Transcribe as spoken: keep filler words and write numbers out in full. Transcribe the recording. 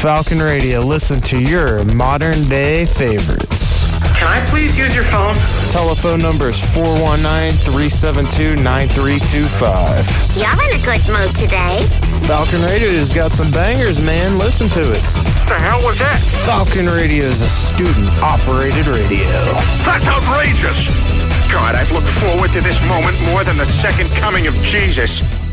Falcon Radio. Listen to your modern day favorites. Can I please use your phone? Telephone number is four one nine, three seven two, nine three two five. You're in a good mood today. Falcon Radio has got some bangers, man. Listen to it. What the hell was that? Falcon Radio is a student-operated radio. That's outrageous! God, I've looked forward to this moment more than the second coming of Jesus.